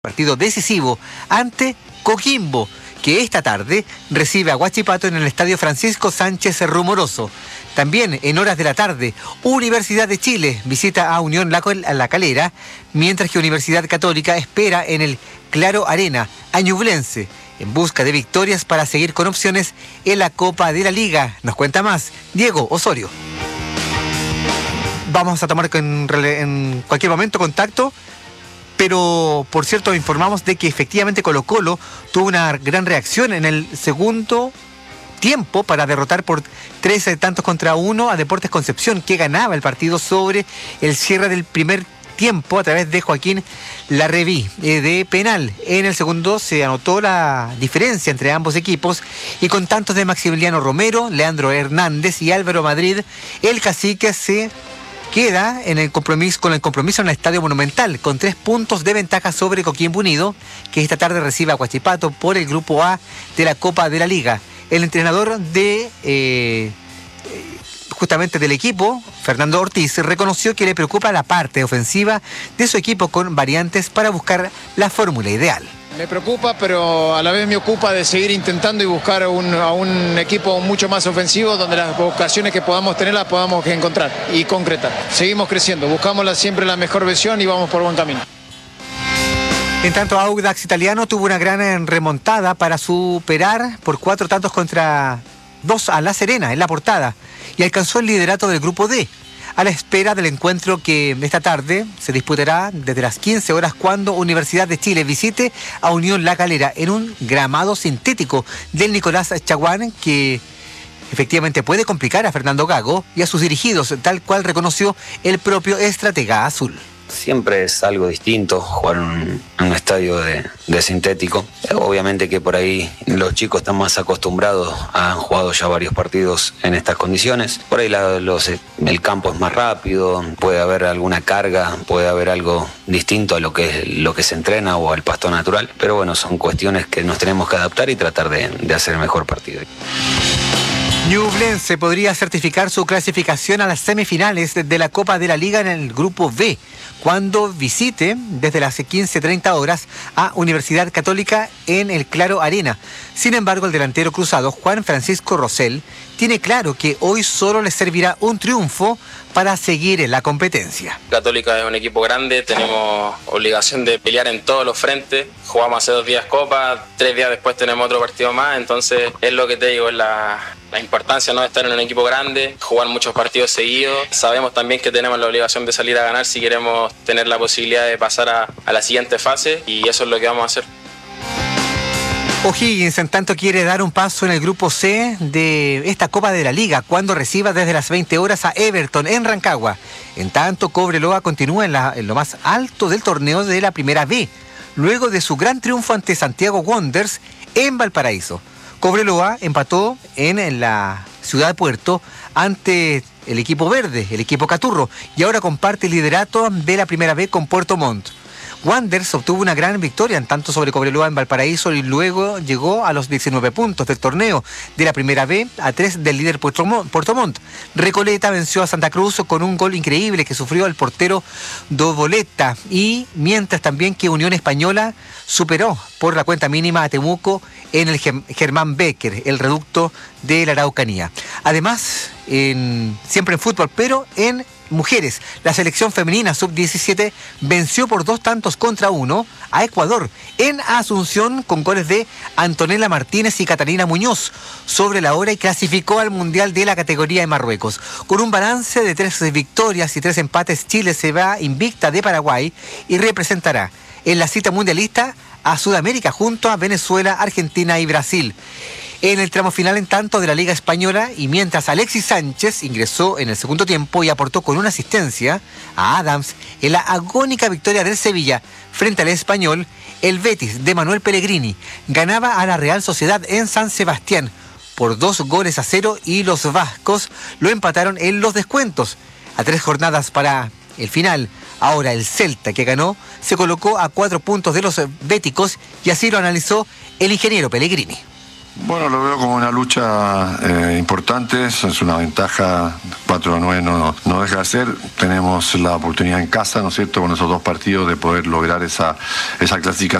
Partido decisivo ante Coquimbo, que esta tarde recibe a Huachipato en el Estadio Francisco Sánchez Rumoroso. También en horas de la tarde, Universidad de Chile visita a Unión La Calera, mientras que Universidad Católica espera en el Claro Arena a Ñublense, en busca de victorias para seguir con opciones en la Copa de la Liga. Nos cuenta más Diego Osorio. Vamos a tomar en cualquier momento contacto. Pero, por cierto, informamos de que efectivamente Colo-Colo tuvo una gran reacción en el segundo tiempo para derrotar por 3-1 a Deportes Concepción, que ganaba el partido sobre el cierre del primer tiempo a través de Joaquín Larreví de penal. En el segundo se anotó la diferencia entre ambos equipos y con tantos de Maximiliano Romero, Leandro Hernández y Álvaro Madrid, el cacique se queda con el compromiso en el Estadio Monumental, con 3 puntos de ventaja sobre Coquimbo Unido, que esta tarde recibe a Huachipato por el Grupo A de la Copa de la Liga. El entrenador justamente del equipo, Fernando Ortiz, reconoció que le preocupa la parte ofensiva de su equipo con variantes para buscar la fórmula ideal. Me preocupa, pero a la vez me ocupa de seguir intentando y buscar a un equipo mucho más ofensivo, donde las ocasiones que podamos tener las podamos encontrar y concretar. Seguimos creciendo, buscamos siempre la mejor versión y vamos por buen camino. En tanto, Audax Italiano tuvo una gran remontada para superar por 4-2 a La Serena en la Portada y alcanzó el liderato del Grupo D, a la espera del encuentro que esta tarde se disputará desde las 15 horas cuando Universidad de Chile visite a Unión La Calera en un gramado sintético del Nicolás Chaguán, que efectivamente puede complicar a Fernando Gago y a sus dirigidos, tal cual reconoció el propio estratega azul. Siempre es algo distinto jugar en un estadio de sintético. Obviamente que por ahí los chicos están más acostumbrados, han jugado ya varios partidos en estas condiciones. Por ahí el campo es más rápido, puede haber alguna carga, puede haber algo distinto a lo que se entrena o al pasto natural. Pero bueno, son cuestiones que nos tenemos que adaptar y tratar de hacer el mejor partido. Ñublense podría certificar su clasificación a las semifinales de la Copa de la Liga en el Grupo B, cuando visite desde las 15:30 horas a Universidad Católica en el Claro Arena. Sin embargo, el delantero cruzado Juan Francisco Rosell tiene claro que hoy solo le servirá un triunfo para seguir en la competencia. Católica es un equipo grande, tenemos obligación de pelear en todos los frentes. Jugamos hace 2 días Copa, 3 días después tenemos otro partido más, entonces es lo que te digo, es la importancia, ¿no?, de estar en un equipo grande, jugar muchos partidos seguidos. Sabemos también que tenemos la obligación de salir a ganar si queremos tener la posibilidad de pasar a la siguiente fase, y eso es lo que vamos a hacer. O'Higgins, en tanto, quiere dar un paso en el Grupo C de esta Copa de la Liga cuando reciba desde las 20 horas a Everton en Rancagua. En tanto, Cobreloa continúa en lo más alto del torneo de la Primera B, luego de su gran triunfo ante Santiago Wanderers en Valparaíso. Cobreloa empató en la ciudad de Puerto ante el equipo verde, el equipo Caturro, y ahora comparte el liderato de la Primera B con Puerto Montt. Wanderers obtuvo una gran victoria en tanto sobre Cobreloa en Valparaíso y luego llegó a los 19 puntos del torneo de la Primera B, a 3 del líder Puerto Montt. Recoleta venció a Santa Cruz con un gol increíble que sufrió el portero Dovoleta, y mientras también que Unión Española superó por la cuenta mínima a Temuco en el Germán Becker, el reducto de la Araucanía. Además, siempre en fútbol, pero en mujeres, la selección femenina sub-17 venció por 2-1 a Ecuador en Asunción con goles de Antonella Martínez y Catalina Muñoz sobre la hora y clasificó al Mundial de la categoría de Marruecos. Con un balance de 3 victorias y 3 empates, Chile se va invicta de Paraguay y representará en la cita mundialista a Sudamérica junto a Venezuela, Argentina y Brasil. En el tramo final, en tanto, de la Liga Española, y mientras Alexis Sánchez ingresó en el segundo tiempo y aportó con una asistencia a Adams en la agónica victoria del Sevilla frente al Español, el Betis de Manuel Pellegrini ganaba a la Real Sociedad en San Sebastián por 2-0 y los vascos lo empataron en los descuentos. A 3 jornadas para el final, ahora el Celta, que ganó, se colocó a 4 puntos de los béticos, y así lo analizó el ingeniero Pellegrini. Bueno, lo veo como una lucha importante, es una ventaja, 4-9 no deja de ser. Tenemos la oportunidad en casa, ¿no es cierto?, con esos 2 partidos de poder lograr esa clasificación.